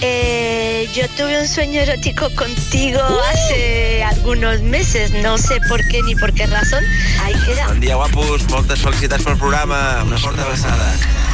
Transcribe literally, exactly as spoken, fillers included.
Eh, yo tuve un sueño erótico contigo hace algunos meses, no sé por qué ni por qué razón. Ahí queda. Bon dia, guapos, moltes felicitats pel programa, una forta abraçada.